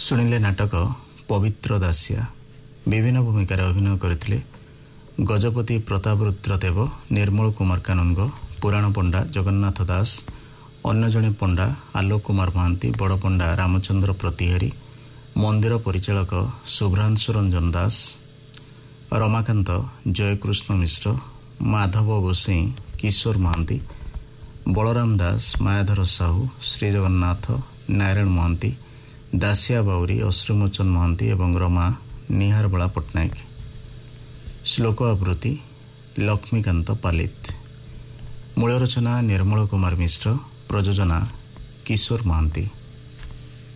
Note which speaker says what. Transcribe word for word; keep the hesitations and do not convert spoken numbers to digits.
Speaker 1: ଶୁଣିଲେ ନାଟକ ପବିତ୍ର ଦାସିଆ। ବିଭିନ୍ନ ଭୂମିକାରେ ଅଭିନୟ କରିଥିଲେ ଗଜପତି ପ୍ରତାପରୁଦ୍ର ଦେବ, ନିର୍ମଳ କୁମାର କାନୁନଗୋ, ପୁରାଣ ପଣ୍ଡା ଜଗନ୍ନାଥ ଦାସ, ଅନ୍ୟ ଜଣେ ପଣ୍ଡା ଆଲୋକ କୁମାର ମହାନ୍ତି, ବଡ଼ ପଣ୍ଡା ରାମଚନ୍ଦ୍ର ପ୍ରତିହାରୀ, ମନ୍ଦିର ପରିଚାଳକ ଶୁଭ୍ରାଂଶୁ ରଞ୍ଜନ ଦାସ, ରମାକାନ୍ତ ଜୟକୃଷ୍ଣ ମିଶ୍ର, ମାଧବ ଗୋସେଇଁ କିଶୋର ମହାନ୍ତି, ବଳରାମ ଦାସ, ମାୟାଧର ସାହୁ, ଶ୍ରୀଜଗନ୍ନାଥ ନାରାୟଣ ମହାନ୍ତି, ଦାସିଆ ବାଉରୀ ଅଶ୍ରୁମୋଚନ ମହାନ୍ତି ଏବଂ ରମା ନିହାରବଳା ପଟ୍ଟନାୟକ। ଶ୍ଲୋକ ଆବୃତ୍ତି ଲକ୍ଷ୍ମୀକାନ୍ତ ପାଲିତ। ମୂଳ ରଚନା ନିର୍ମଳ କୁମାର ମିଶ୍ର, ପ୍ରଯୋଜନା କିଶୋର ମହାନ୍ତି।